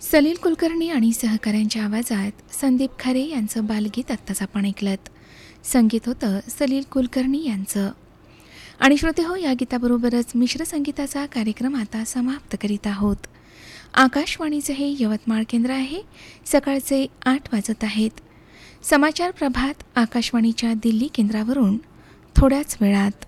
सलील कुलकर्णी आणि सहकाऱ्यांच्या आवाजात संदीप खरे यांचं बालगीत आत्ताच आपण ऐकलत. संगीत होतं सलील कुलकर्णी यांचं. आणि श्रोते हो, या गीताबरोबरच मिश्र संगीताचा कार्यक्रम आता समाप्त करीत आहोत. आकाशवाणीचं हे यवतमाळ केंद्र आहे. सकाळचे 8 वाजत आहेत. समाचार प्रभात आकाशवाणीच्या दिल्ली केंद्रावरून थोड्याच वेळात.